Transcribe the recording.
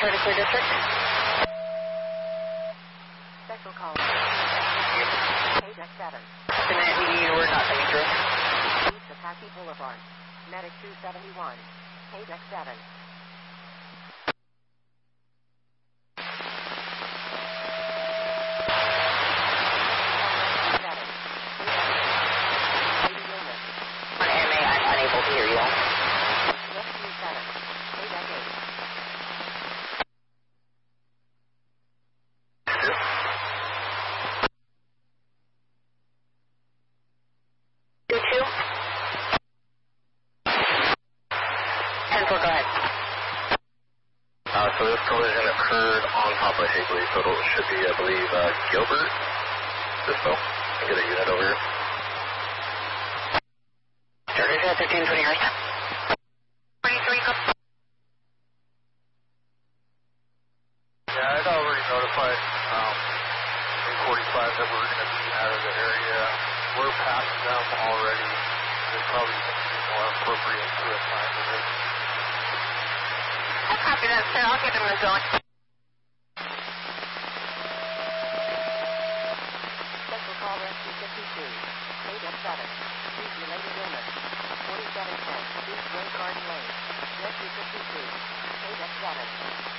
Curtis Air District. Special call. Page X7. We're not coming through. East Apache Boulevard. Medic 271. Page X7. So this collision occurred on top of Higley, so it should be, I believe, Gilbert. Cisco. I'll get a unit over here. Started at 1320 Hertz. 23. Yeah, I'd already notified 45 that we're going to be out of the area. We're past them already. They're probably going to be more appropriate to a time of this. I'll copy that, sir. I'll get him going. Special call rescue 52. Page F7. Please related illness. 4710 East Road Garden Lane. Rescue 52. Page F7.